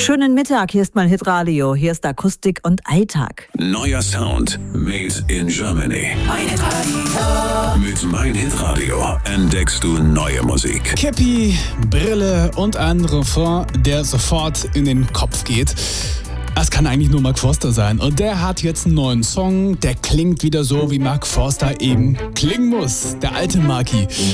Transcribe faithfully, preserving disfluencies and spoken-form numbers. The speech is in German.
Schönen Mittag, hier ist mein Hitradio, hier ist Akustik und Alltag. Neuer Sound made in Germany. Mein Hitradio. Mit Mein Hitradio entdeckst du neue Musik. Käppi, Brille und ein Refrain, der sofort in den Kopf geht. Es kann eigentlich nur Mark Forster sein. Und der hat jetzt einen neuen Song, der klingt wieder so, wie Mark Forster eben klingen muss. Der alte Marky.